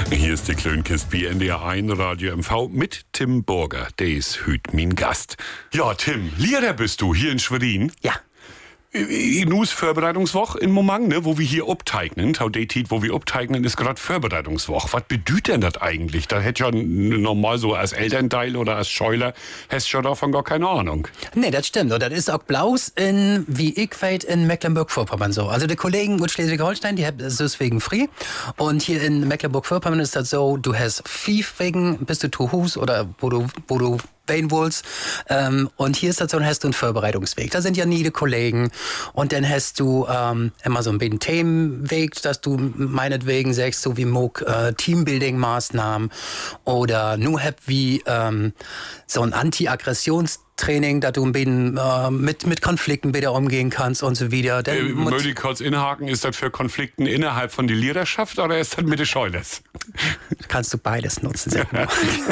Hier ist die Klönkist bei NDR 1 Radio MV mit Tim Burger. Der ist hüt mein Gast. Ja, Tim, Lehrer bist du hier in Schwerin? Ja. Nus Vorbereitungswoche in Momang, ne, wo wir hier obteignen. Wo wir obteignen, ist gerade Vorbereitungswoche. Was bedeutet denn das eigentlich? Da hätte ja normal so als Elternteil oder als Scheuler hast schon davon gar keine Ahnung. Nee, das stimmt. Und das ist auch bloß in, wie ich weiß, in Mecklenburg-Vorpommern so. Also die Kollegen aus Schleswig-Holstein, die haben es wegen frei. Und hier in Mecklenburg-Vorpommern ist das so, du hast 5 wegen, bist du zu Hus oder wo du Wayne Wools. Und hier ist das so, dann hast du einen Vorbereitungsweg. Da sind ja nie die Kollegen. Und dann hast du immer so ein bisschen Themenweg, dass du meinetwegen sagst, so wie Teambuilding-Maßnahmen oder nur hab wie so ein Anti-Aggressions-Training, dass du ein bisschen mit Konflikten wieder umgehen kannst und so weiter. Möchte ich kurz inhaken, ist das für Konflikten innerhalb von der Lehrerschaft oder ist das mit den Scheulers? Kannst du beides nutzen. Sehr gut.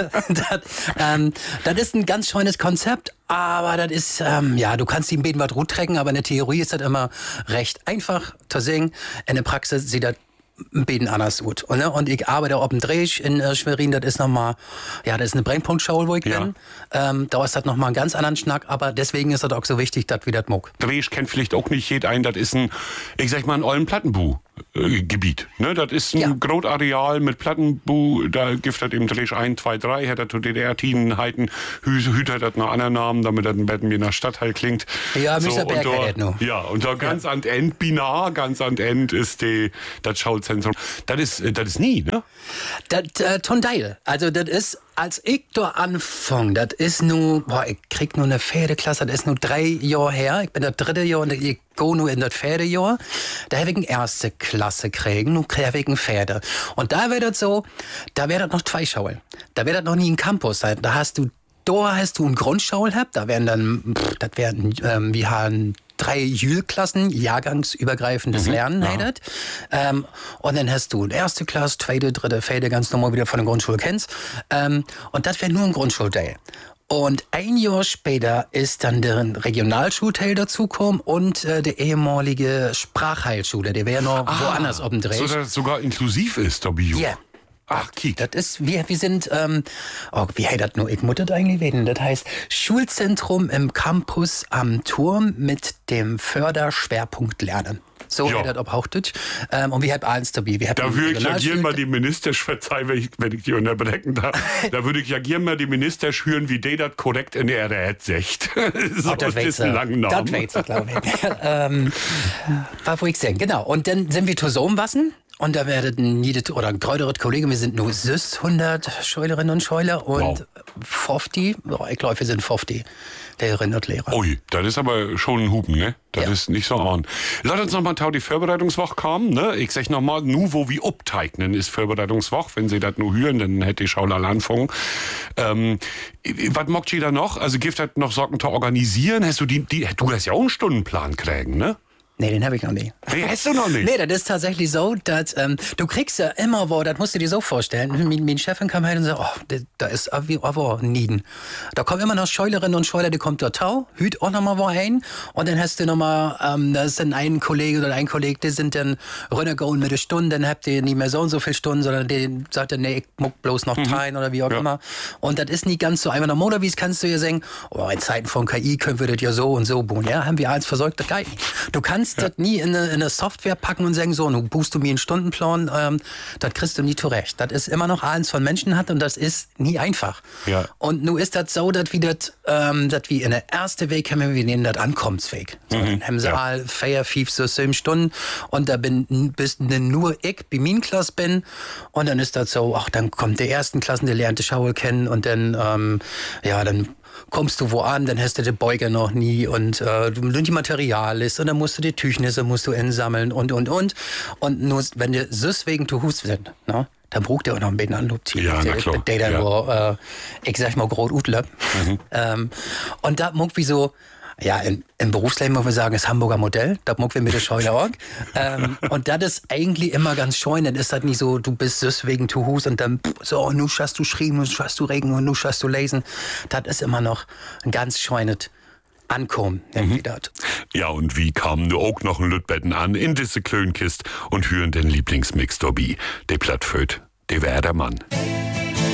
Das ist ein ganz schönes Konzept, aber das ist, du kannst ihm beten, was gut trecken, aber in der Theorie ist das immer recht einfach zu singen. In der Praxis sieht das ein bisschen anders gut. Und ich arbeite auf dem Dreh in Schwerin, das ist nochmal, das ist eine Brennpunktschau, wo ich bin. Da ist das nochmal einen ganz anderen Schnack, aber deswegen ist das auch so wichtig, dass wir das mag. Dreh kennt vielleicht auch nicht jeder ein, das ist ein ollen Plattenbu-Gebiet. Ne? Das ist ein Großareal mit Plattenbu, da gibt es eben Dreh 1, 2, 3, hat das zu DDR-Tinen heiten, hüter das noch anderen Namen, damit das ein bisschen wie nach Stadtteil klingt. Ja, Mr. Berg hat noch. Ja, und da ganz an End, ganz an End ist das Schauzentrum. Das ist nie, ne? Das Tondeil. Also das ist, als ich da anfange, das ist nur, ich krieg nur eine Pferdeklasse, das ist nur 3 Jahre her. Ich bin das 3. Jahr und ich gehe nur in das Pferdejahr. Da habe ich eine 1. Klasse kriegen, nun kriege ich ein Pferde. Und da wäre das so, da wäre das noch 2 Schaulen. Da wäre das noch nie ein Campus sein. Da hast du einen Grundschau gehabt, da wären dann, wir haben 3 Jühlklassen, jahrgangsübergreifendes Lernen. Und dann hast du 1. Klasse, 2., 3., 4., ganz normal wieder von der Grundschule kennst. Und das wäre nur ein Grundschulteil. Und ein Jahr später ist dann der Regionalschulteil dazugekommen und der ehemalige Sprachheilschule, der wäre noch woanders auf dem Dreh. So, dass es sogar inklusiv ist, da Bio. Ja. Ach, kiek. Das ist, wir sind, wie heißt das nur? Ich muss das eigentlich wissen. Das heißt Schulzentrum im Campus am Turm mit dem Förderschwerpunkt Lernen. So heißt das auf Hochdeutsch. Und wir haben eins dabei. Da würde ich ja gerne mal die Minister, verzeih, wenn ich die unterbrechen darf, da würde ich ja gerne mal die Minister schüren, wie die das korrekt in der Rät sagt. So, das ist ein langer Name. Das weiß ich, glaube ich. Was wollte ich sagen? Genau. Und dann sind wir zusammenwassen. Und da werden oder größere Kollegen, wir sind nur 100 Scheulerinnen und Scheuler und 50, ich glaube, wir sind 50 Lehrerinnen und Lehrer. Ui, das ist aber schon ein Hupen, ne? Das ist nicht so an. Lass uns noch mal die Vorbereitungswoche kommen, ne? Ich sag noch mal, nur wo wir obteignen ist Vorbereitungswoche. Wenn Sie das nur hören, dann hätte ich Schauler anfangen. Was mockt ihr da noch? Also gibt das noch Sorgen zu organisieren? Hast du du hast ja auch einen Stundenplan kriegen, ne? Nee, den habe ich noch nicht. Nee, hast du noch nicht? Nee, das ist tatsächlich so, dass du kriegst ja immer das musst du dir so vorstellen. Meine Chefin kam her und sagt, da ist aber Nieden. Da kommen immer noch Scheulerinnen und Scheuler, die kommt dort tau, hüt auch noch mal wohin. Und dann hast du noch mal, da ist dann ein Kollege oder ein Kollege, die sind dann runtergegangen mit der Stunde, dann habt ihr nicht mehr so und so viele Stunden, sondern die sagt dann, nee, ich muck bloß noch teilen oder wie auch immer. Und das ist nicht ganz so einfach. Normalerweise kannst du ja sagen, in Zeiten von KI können wir das ja so und so bauen. Ja, haben wir eins versorgt, das geht nicht. Du kannst das nie in eine Software packen und sagen, so, nun buchst du mir einen Stundenplan, das kriegst du nie zurecht. Das ist immer noch eins von Menschen hat und das ist nie einfach. Ja. Und nun ist das so, dass wir in der ersten Weg haben, wir nehmen das Ankommensweg. So, dann haben sie all 4, 5, so 7 Stunden und da bist nur ich, bei meiner Klasse bin und dann ist das so, dann kommt der ersten Klassen, der lernt die Schule kennen und dann, dann kommst du wo an, dann hast du den Beuger noch nie und die Material ist und dann musst du die Tüchnisse einsammeln und. Und nur, wenn du deswegen zu Hus sind, ne? Dann braucht er auch noch ein bisschen Anlob. Ja, na klar. Der ich sag mal, groß Utle. Und da muck wie so, im Berufsleben muss man sagen, das Hamburger Modell, da muck wir mit der Scheule auch. Und das ist eigentlich immer ganz schön, dann ist das nicht so, du bist deswegen zu Hus und dann so, nu schaust du schreiben, nu schaust du regen und nu schaust du lesen. Das ist immer noch ein ganz schönes Ankommen, nennen wir das. Ja, und wie kamen du auch noch ein Lütbetten an in diese Klönkist und hören den Lieblingsmix dabei, der Plattföt. der Werdermann.